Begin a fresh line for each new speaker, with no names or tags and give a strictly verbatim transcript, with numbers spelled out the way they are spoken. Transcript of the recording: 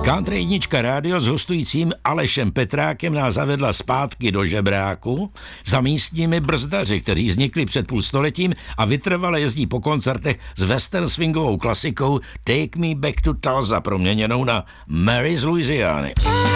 Country jednička rádio s hostujícím Alešem Petrákem nás zavedla zpátky do žebráku za místními brzdaři, kteří vznikli před půl stoletím a vytrvale jezdí po koncertech s western swingovou klasikou Take Me Back to Tulsa, proměněnou na Mary z Louisiany.